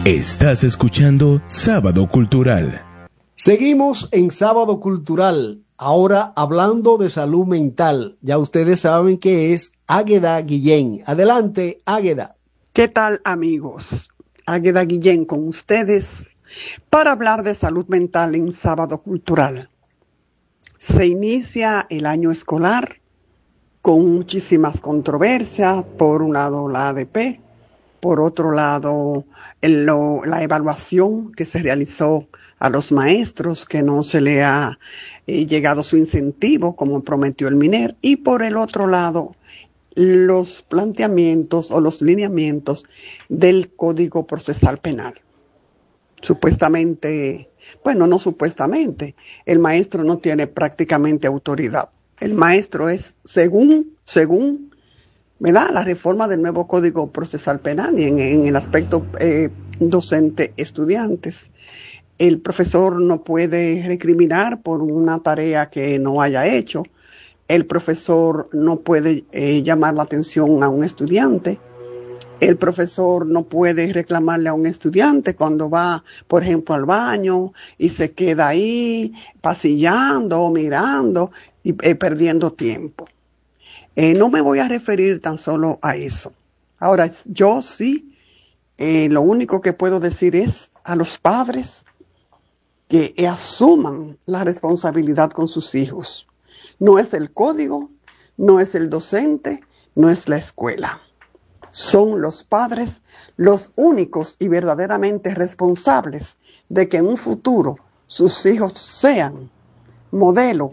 Estás escuchando Sábado Cultural. Seguimos en Sábado Cultural, ahora hablando de salud mental. Ya ustedes saben que es Águeda Guillén. Adelante, Águeda. ¿Qué tal, amigos? Águeda Guillén con ustedes para hablar de salud mental en Sábado Cultural. Se inicia el año escolar con muchísimas controversias. Por un lado, la ADP. Por otro lado, la evaluación que se realizó a los maestros, que no se le ha llegado su incentivo, como prometió el MINER. Y por el otro lado, los planteamientos o los lineamientos del Código Procesal Penal. Supuestamente, bueno, no supuestamente, el maestro no tiene prácticamente autoridad. El maestro es, según ¿verdad?, la reforma del nuevo Código Procesal Penal y en el aspecto docente-estudiantes. El profesor no puede recriminar por una tarea que no haya hecho. El profesor no puede llamar la atención a un estudiante. El profesor no puede reclamarle a un estudiante cuando va, por ejemplo, al baño y se queda ahí pasillando o mirando y perdiendo tiempo. No me voy a referir tan solo a eso. Ahora, yo sí, lo único que puedo decir es a los padres que asuman la responsabilidad con sus hijos. No es el código, no es el docente, no es la escuela. Son los padres los únicos y verdaderamente responsables de que en un futuro sus hijos sean modelo,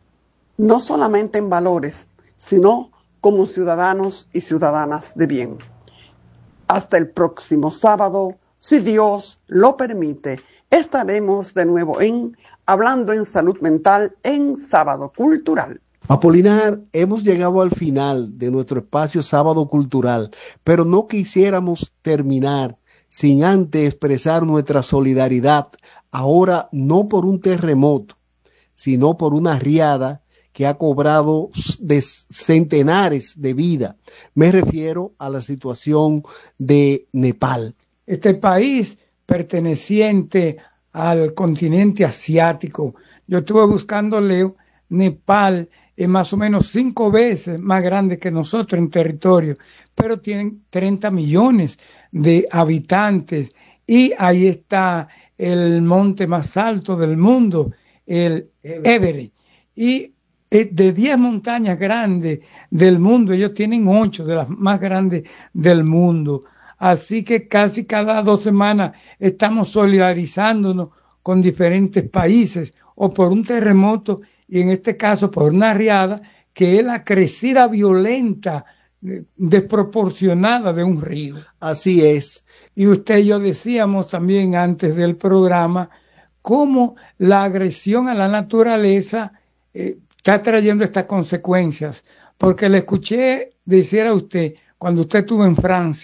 no solamente en valores, sino como ciudadanos y ciudadanas de bien. Hasta el próximo sábado, si Dios lo permite, estaremos de nuevo Hablando en Salud Mental en Sábado Cultural. Apolinar, hemos llegado al final de nuestro espacio Sábado Cultural, pero no quisiéramos terminar sin antes expresar nuestra solidaridad, ahora no por un terremoto, sino por una riada que ha cobrado de centenares de vidas. Me refiero a la situación de Nepal. Este país perteneciente al continente asiático. Yo estuve buscando, Leo, Nepal es más o menos 5 veces más grande que nosotros en territorio, pero tienen 30 millones de habitantes y ahí está el monte más alto del mundo, el Everest. Y de 10 montañas grandes del mundo, ellos tienen 8 de las más grandes del mundo. Así que casi cada 2 semanas estamos solidarizándonos con diferentes países, o por un terremoto, y en este caso por una riada, que es la crecida violenta, desproporcionada de un río. Así es. Y usted y yo decíamos también antes del programa, cómo la agresión a la naturaleza está trayendo estas consecuencias, porque le escuché decir a usted, cuando usted estuvo en Francia,